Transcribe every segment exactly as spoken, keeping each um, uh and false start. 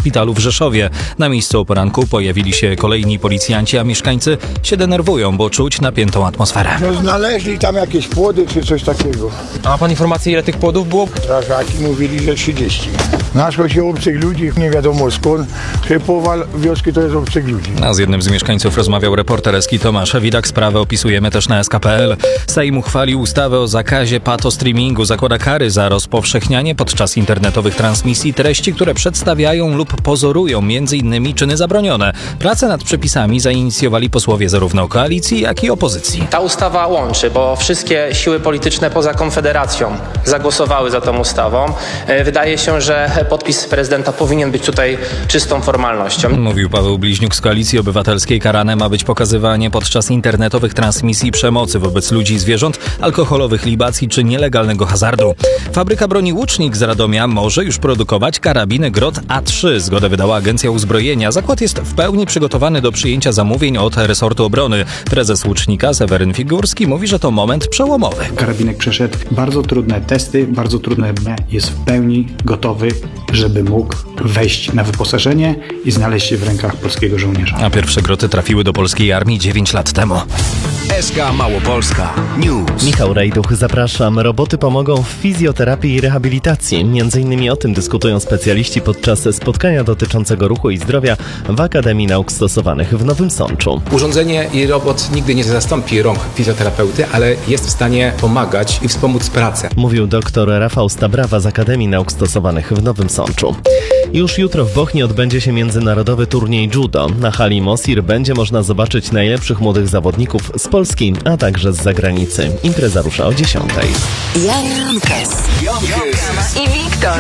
szpitalu w Rzeszowie. Na miejscu o poranku pojawili się kolejni policjanci, a mieszkańcy się denerwują, bo czuć napiętą atmosferę. No, znaleźli tam jakieś płody czy coś takiego. A ma pan informację, ile tych płodów było? Strażaki mówili, że trzydzieści. Naszło się obcych ludzi, nie wiadomo skąd. Połowa wioski to jest obcych ludzi. A z jednym z mieszkańców rozmawiał reporter Eski Tomasz Widak. Sprawę opisujemy też na S K kropka P L. Sejm uchwalił ustawę o zakazie patostreamingu. Zakłada kary za rozpowszechnianie podczas internetowych transmisji treści, które przedstawiają lub pozorują m.in. czyny zabronione. Pracę nad przepisami zainicjowali posłowie zarówno koalicji, jak i opozycji. Ta ustawa łączy, bo wszystkie siły polityczne poza Konfederacją zagłosowały za tą ustawą. Wydaje się, że podpis prezydenta powinien być tutaj czystą formalnością. Mówił Paweł Bliźniuk z Koalicji Obywatelskiej. Karane ma być pokazywanie podczas internetowych transmisji przemocy wobec ludzi i zwierząt, alkoholowych libacji czy nielegalnego hazardu. Fabryka broni Łucznik z Radomia może już produkować karabiny Grot A trzy. Zgodę wydała Agencja Uzbrojenia. Zakład jest w pełni przygotowany do przyjęcia zamówień od resortu obrony. Prezes Łucznika Seweryn Figurski mówi, że to moment przełomowy. Karabinek przeszedł bardzo trudne testy, bardzo trudne, jest w pełni gotowy, żeby mógł wejść na wyposażenie i znaleźć się w rękach polskiego żołnierza. A pierwsze groty trafiły do polskiej armii dziewięć lat temu. S K Małopolska News. Michał Rejduch, zapraszam. Roboty pomogą w fizjoterapii i rehabilitacji. Między innymi o tym dyskutują specjaliści podczas spotkania dotyczącego ruchu i zdrowia w Akademii Nauk Stosowanych w Nowym Sączu. Urządzenie i robot nigdy nie zastąpi rąk fizjoterapeuty, ale jest w stanie pomagać i wspomóc pracę. Mówił dr Rafał Stabrawa z Akademii Nauk Stosowanych w Nowym Sączu. Już jutro w Bochni odbędzie się międzynarodowy turniej judo. Na hali Mosir będzie można zobaczyć najlepszych młodych zawodników z Polski, a także z zagranicy. Impreza rusza o dziesiątej. Jan Kes i Wiktor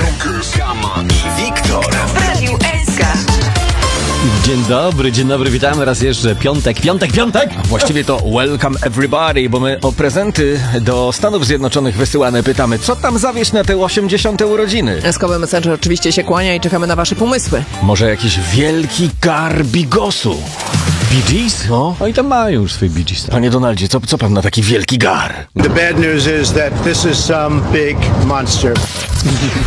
i Wiktor w Radiu S K. Dzień dobry, dzień dobry, witamy raz jeszcze. Piątek, piątek, piątek! A właściwie to welcome everybody, bo my o prezenty do Stanów Zjednoczonych wysyłane pytamy, co tam zawieźć na te osiemdziesiąte urodziny? S K Messenger oczywiście się kłania i czekamy na wasze pomysły. Może jakiś wielki gar bigosu? Bee Gees? No, no i tam mają już swój Bee Gees. Panie Donaldzie, co, co pan na taki wielki gar? The bad news is that this is some big monster.